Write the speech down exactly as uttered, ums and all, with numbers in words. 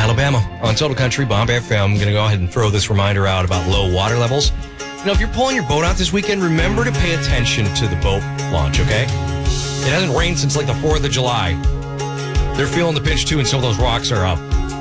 Alabama. On Total Country, Bomb F M, I'm going to go ahead and throw this reminder out about low water levels. You know, if you're pulling your boat out this weekend, remember to pay attention to the boat launch, okay? It hasn't rained since like the fourth of July. They're feeling the pinch too, and some of those rocks are up.